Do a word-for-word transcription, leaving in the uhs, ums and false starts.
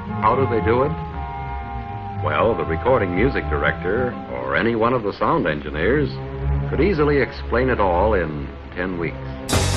How do they do it? Well, the recording music director, or any one of the sound engineers, could easily explain it all in ten weeks.